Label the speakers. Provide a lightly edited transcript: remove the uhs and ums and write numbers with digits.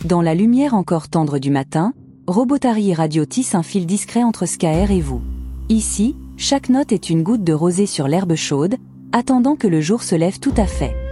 Speaker 1: Dans la lumière encore tendre du matin, Robotari Radio tisse un fil discret entre Skaer et vous. Ici, chaque note est une goutte de rosée sur l'herbe chaude, attendant que le jour se lève tout à fait.